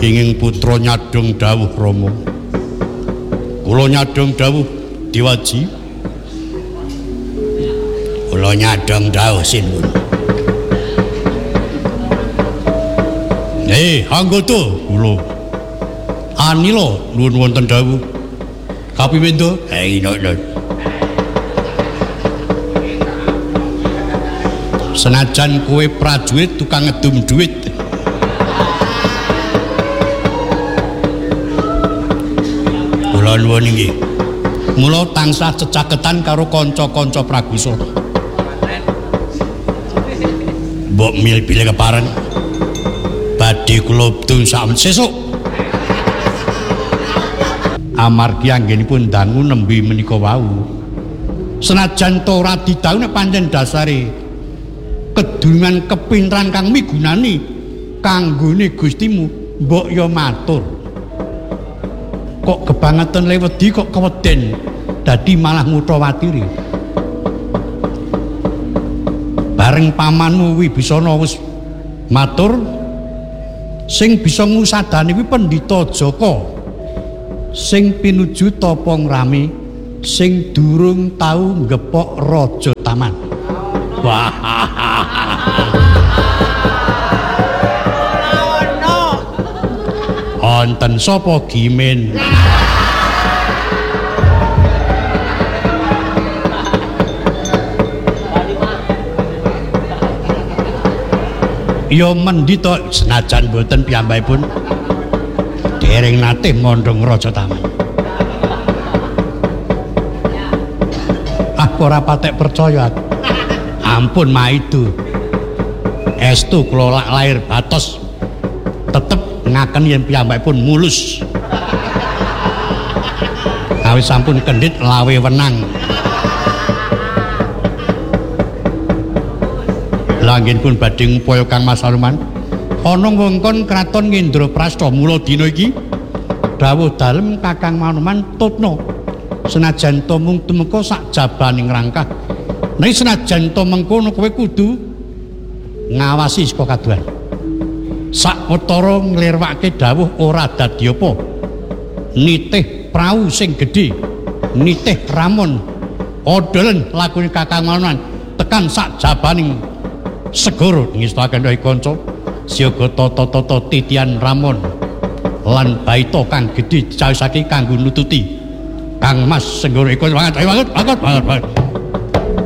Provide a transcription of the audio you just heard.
Kenging putra nyadong dawuh Rama. Kula nyadong dawuh Dewaji. Kula nyadong dawuh Sinuwun. Anggota kula. Anila nuwun wonten dawuh. Kapimendo? Ino. Senajan kowe prajurit tukang ngedum duit. Kula nuwun inggih. Mula tansah cecaketan karo kanca-kanca Pragusana. Mbok mil-mil kepareng. Badhe kula tun sak sesuk. Amargi anggenipun dangu nembe menika wau. Senajan to ora didhawuh nek pancen dasare kedunungan kepinteran kang migunani kanggone Gustimu, mbok ya matur. Kok kebangetan le wedi kok keweden dadi malah mutawatiri. Bareng pamanmu Wibisana wis matur, sing bisa ngusadani kuwi Pendhita Jaka sing pinuju tapa ngrami sing durung tau ngepok raja taman. Wah. Wonten sapa Gimin? Ya mendhita senajan boten piyambakipun dereng nate mondhong raja taman. Ora patek percaya. Ampun maidu. Estu kula lahir batos tetep ngaken yen piyambakipun mulus. Awis sampun kendhit lawe wenang. Langgen pun badhe ngupaya Kang Mas Saruman. Ana wewengkon kraton Ngendraprasta mula dina iki dawuh dalem Kakang Manuman tutna. Senajan to mung tumeka sak jabaning rangkah. Nek senajan to mengkono kowe kudu ngawasi saka kaduan. Sawetara nglirwake dawuh ora dadi apa. Nitih prau sing gedhe, nitih ramon. Odolen lakune Kakang Manuman tekan sak jabaning segara ngestakaken dhewe kanca siaga tata-tata titian ramon lan baita kang gedhe dicawisake kanggo nututi Kang Mas Senggara iku banget.